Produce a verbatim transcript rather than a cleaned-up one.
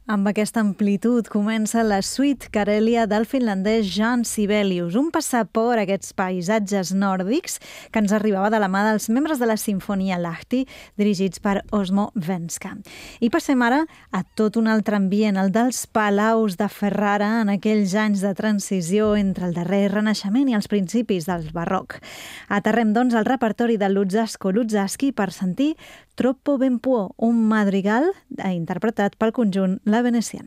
Amb aquesta amplitud comença la suite Karelia del finlandès Jan Sibelius, un passat per aquests paisatges nòrdics que ens arribava de la mà dels membres de la Sinfonia Lahti, dirigits per Osmo Venska. I passem ara a tot un altre ambient, el dels palaus de Ferrara en aquells anys de transició entre el darrer Renaixement i els principis del barroc. Aterrem, doncs, al repertori de Luzzasco Luzzaschi per sentir Troppo ben può, un madrigal interpretat pel conjunt La Veneziana.